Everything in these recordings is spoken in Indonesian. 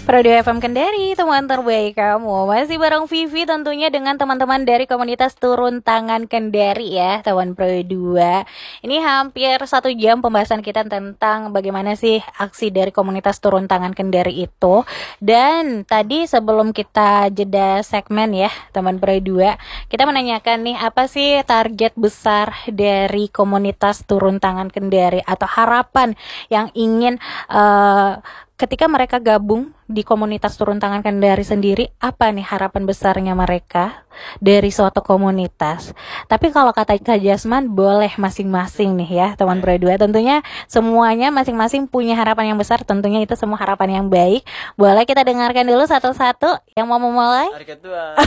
Radio FM Kendari, teman terbaik kamu. Masih bareng Vivi tentunya dengan teman-teman dari komunitas Turun Tangan Kendari ya, teman Pro 2. Ini hampir 1 jam pembahasan kita tentang bagaimana sih aksi dari komunitas Turun Tangan Kendari itu. Dan tadi sebelum kita jeda segmen ya, teman Pro 2, kita menanyakan nih apa sih target besar dari komunitas Turun Tangan Kendari atau harapan yang ingin ketika mereka gabung di komunitas Turun Tangan Kendari sendiri, apa nih harapan besarnya mereka dari suatu komunitas? Tapi kalau kata Kak Jasman, boleh masing-masing nih ya, teman Pro 2. Tentunya semuanya masing-masing punya harapan yang besar, tentunya itu semua harapan yang baik. Boleh kita dengarkan dulu satu-satu yang mau memulai? Ketua.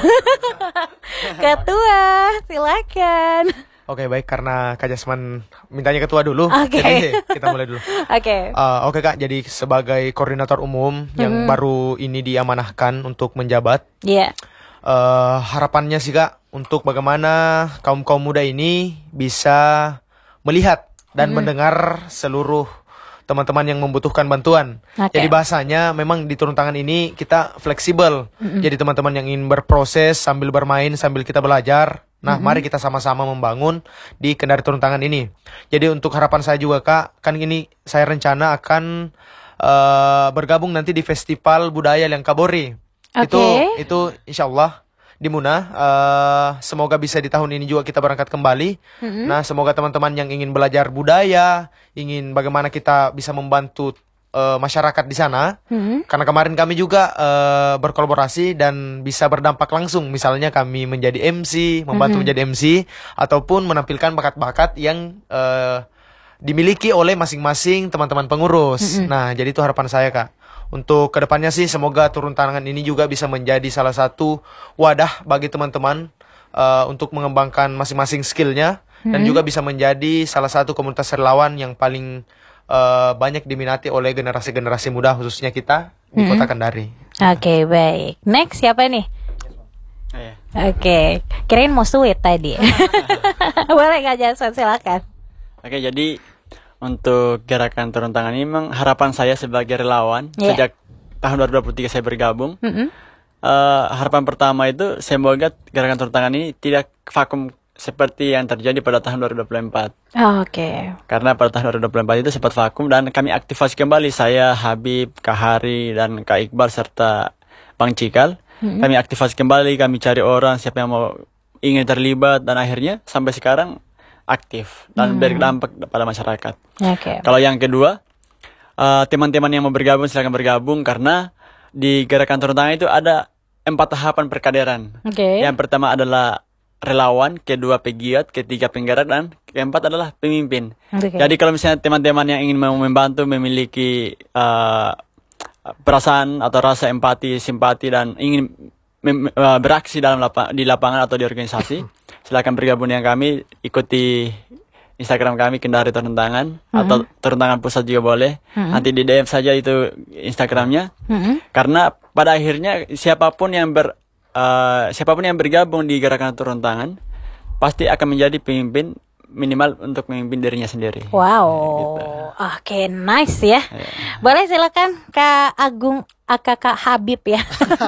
Ketua, silakan. Oke, baik, karena Kak Jasman mintanya ketua dulu, Oke. jadi kita mulai dulu. Oke. Oke Kak, jadi sebagai koordinator umum yang baru ini diamanahkan untuk menjabat, Iya. harapannya sih Kak, untuk bagaimana kaum-kaum muda ini bisa melihat dan mendengar seluruh teman-teman yang membutuhkan bantuan. Oke. Jadi bahasanya memang di Turun Tangan ini kita fleksibel. Jadi teman-teman yang ingin berproses sambil bermain, sambil kita belajar. Nah, mari kita sama-sama membangun di Kendari Turun Tangan ini. Jadi untuk harapan saya juga Kak, kan ini saya rencana akan bergabung nanti di Festival Budaya Langkabori. Oke. Itu insya Allah di Muna. Semoga bisa di tahun ini juga kita berangkat kembali. Nah, semoga teman-teman yang ingin belajar budaya, ingin bagaimana kita bisa membantu masyarakat di sana, karena kemarin kami juga berkolaborasi dan bisa berdampak langsung. Misalnya kami menjadi MC, membantu menjadi MC, ataupun menampilkan bakat-bakat yang dimiliki oleh masing-masing teman-teman pengurus. Nah, jadi itu harapan saya Kak. Untuk kedepannya sih semoga Turun Tangan ini juga bisa menjadi salah satu wadah bagi teman-teman untuk mengembangkan masing-masing skillnya, dan juga bisa menjadi salah satu komunitas relawan yang paling banyak diminati oleh generasi-generasi muda, khususnya kita di Kota Kendari. Oke, baik. Next siapa nih? Oke, kirain mau sweet tadi. Boleh Kak Jason, silakan. Oke, jadi untuk gerakan Turun Tangan ini memang harapan saya sebagai relawan sejak tahun 2023 saya bergabung. Harapan pertama itu semoga gerakan Turun Tangan ini tidak vakum seperti yang terjadi pada tahun 2024. Oke. Karena pada tahun 2024 itu sempat vakum dan kami aktifasi kembali, saya, Habib, Kak Hari, dan Kak Iqbal serta Bang Cikal. Kami aktifasi kembali, kami cari orang siapa yang mau ingin terlibat, dan akhirnya sampai sekarang aktif dan berdampak pada masyarakat. Oke. Kalau yang kedua, teman-teman yang mau bergabung silakan bergabung, karena di gerakan Turun Tangan itu ada 4 tahapan perkaderan. Oke. Yang pertama adalah relawan, kedua pegiat, ketiga penggerak, dan keempat adalah pemimpin. Oke. Jadi kalau misalnya teman-teman yang ingin membantu, memiliki perasaan atau rasa empati, simpati, dan ingin beraksi di lapangan atau di organisasi, silakan bergabung dengan kami. Ikuti Instagram kami Kendari Turun Tangan, atau Turun Tangan Pusat juga boleh. Nanti di DM saja itu Instagramnya. Karena pada akhirnya siapapun yang bergabung di gerakan Turun Tangan pasti akan menjadi pemimpin, minimal untuk memimpin dirinya sendiri. Wow. Gitu. Oke, nice ya. Boleh silakan Kak Agung, Kak Habib ya.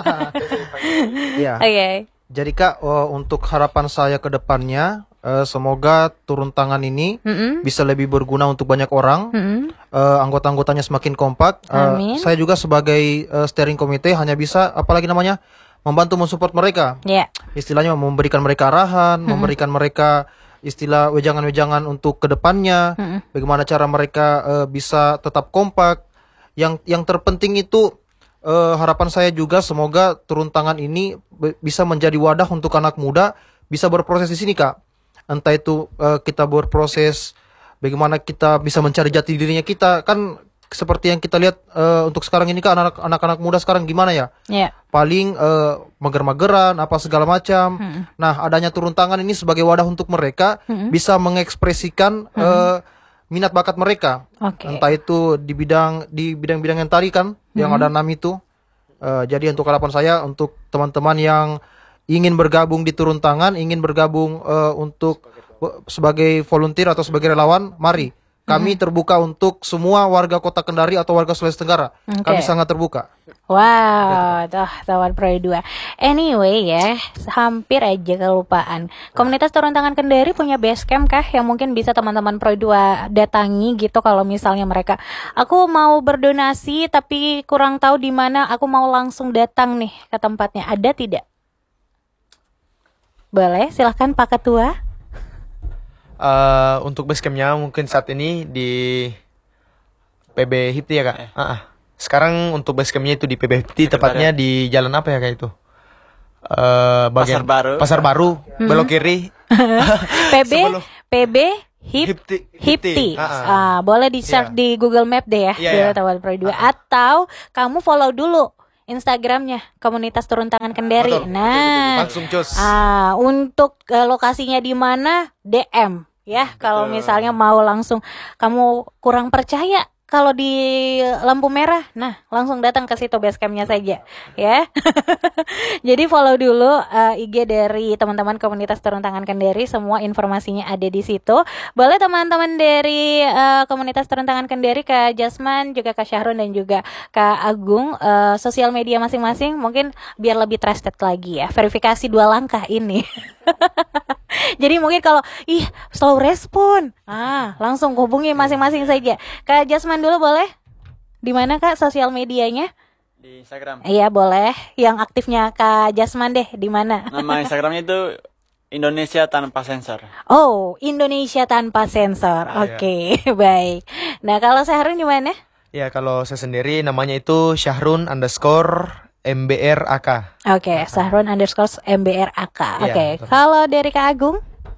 Iya. Oke. Jadi Kak, untuk harapan saya ke depannya, semoga Turun Tangan ini bisa lebih berguna untuk banyak orang. Anggota-anggotanya semakin kompak. Amin. Saya juga sebagai steering committee hanya bisa, apalagi namanya, membantu mensupport mereka. Ya. Istilahnya memberikan mereka arahan, memberikan mereka istilah wejangan-wejangan untuk kedepannya, bagaimana cara mereka bisa tetap kompak. Yang terpenting itu harapan saya juga semoga Turun Tangan ini bisa menjadi wadah untuk anak muda bisa berproses di sini Kak. Entah itu kita berproses bagaimana kita bisa mencari jati dirinya kita, kan seperti yang kita lihat untuk sekarang ini Kak, anak-anak muda sekarang gimana ya? Ya. Paling mager-mageran apa segala macam. Nah, adanya Turun Tangan ini sebagai wadah untuk mereka bisa mengekspresikan minat bakat mereka. Oke. Entah itu di bidang-bidang yang tadi kan, yang ada 6 itu. Jadi untuk harapan saya untuk teman-teman yang ingin bergabung di Turun Tangan, ingin bergabung untuk sebagai volunteer atau sebagai relawan, mari kami terbuka untuk semua warga Kota Kendari atau warga Sulawesi Tenggara. Kami sangat terbuka. Wow, tuh Tawan Pro 2. Anyway ya, hampir aja kelupaan. Komunitas Turun Tangan Kendari punya base camp kah yang mungkin bisa teman-teman Pro 2 datangi gitu kalau misalnya mereka, aku mau berdonasi tapi kurang tahu di mana, aku mau langsung datang nih ke tempatnya. Ada tidak? Boleh, silahkan Pak Ketua. Untuk basecampnya mungkin saat ini di PB Hipti ya kak. Sekarang untuk basecampnya itu di PB Hipti, tepatnya di jalan apa ya kak itu? Bagian Pasar Baru, belok kiri. PB Hipti. Boleh di search di Google Map deh ya, di Tawan Pro 2. Atau kamu follow dulu Instagramnya Komunitas Turun Tangan Kendari. Betul. Nah, Langsung cus. Untuk lokasinya di mana, DM ya. Kalau misalnya mau langsung, kamu kurang percaya kalau di lampu merah, nah langsung datang ke situ basecampnya saja ya. Jadi follow dulu IG dari teman-teman Komunitas Turun Tangan Kendari, semua informasinya ada di situ. Boleh teman-teman dari Komunitas Turun Tangan Kendari, Kak Jasman, juga Kak Syahrun dan juga Kak Agung, sosial media masing-masing mungkin biar lebih trusted lagi ya. Verifikasi 2 langkah ini. Jadi mungkin kalau slow respon, langsung hubungi masing-masing saja. Kak Jasman dulu boleh? Di mana Kak sosial medianya? Di Instagram. Iya boleh. Yang aktifnya Kak Jasman deh, di mana? Nama Instagramnya itu Indonesia Tanpa Sensor. Oh, Indonesia Tanpa Sensor. Oke, baik. Nah kalau Syahrun di mana? Ya kalau saya sendiri namanya itu Syahrun_MBRAK. Oke, Syahrun_MBRAK. Oke, betul. kalau dari Kak Agung?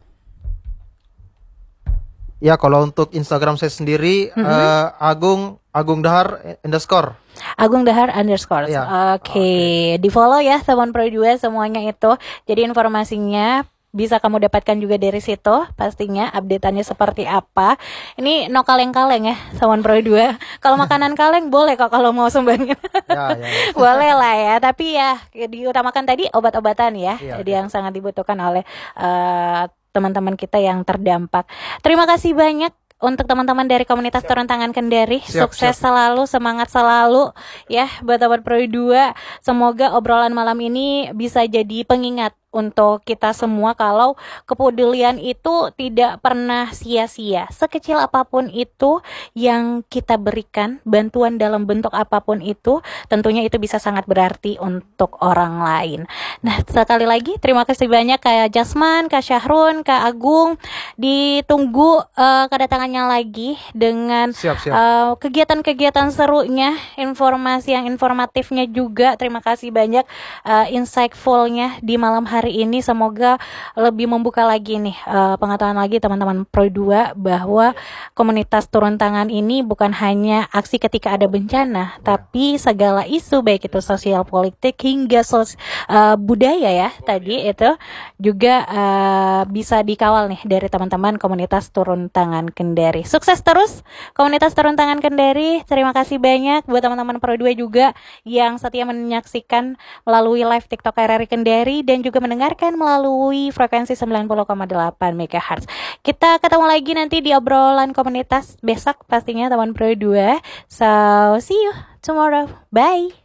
Ya, kalau untuk Instagram saya sendiri Agung Dahar _ Agung Dahar _ Ya. Oke, di follow ya Tawan Pro 2 semuanya itu. Jadi informasinya bisa kamu dapatkan juga dari situ, pastinya updateannya seperti apa. Ini no kaleng-kaleng ya Tawan Pro 2. Kalau makanan kaleng boleh kok kalau mau sumbangin. Ya. Boleh lah ya, tapi ya diutamakan tadi obat-obatan ya. Iya, Jadi yang sangat dibutuhkan oleh teman-teman kita yang terdampak. Terima kasih banyak untuk teman-teman dari Komunitas Turun Tangan Kendari. Sukses selalu, semangat selalu ya buat Tawan Pro 2. Semoga obrolan malam ini bisa jadi pengingat untuk kita semua kalau kepedulian itu tidak pernah sia-sia. Sekecil apapun itu yang kita berikan, bantuan dalam bentuk apapun itu, tentunya itu bisa sangat berarti untuk orang lain. Nah, sekali lagi terima kasih banyak Kak Jasman, Kak Syahrun, Kak Agung. Ditunggu kedatangannya lagi dengan kegiatan-kegiatan serunya, informasi yang informatifnya juga. Terima kasih banyak insightful-nya di malam hari ini. Semoga lebih membuka lagi nih pengetahuan lagi teman-teman Pro 2 bahwa komunitas turun tangan ini bukan hanya aksi ketika ada bencana, tapi segala isu baik itu sosial, politik hingga budaya ya tadi itu juga bisa dikawal nih dari teman-teman komunitas turun tangan Kendari. Sukses terus komunitas turun tangan Kendari. Terima kasih banyak buat teman-teman Pro 2 juga yang setia menyaksikan melalui live TikTok RRI Kendari dan juga mendengarkan melalui frekuensi 90,8 MHz. Kita ketemu lagi nanti di obrolan komunitas besok pastinya Tawan Pro 2. So, see you tomorrow. Bye.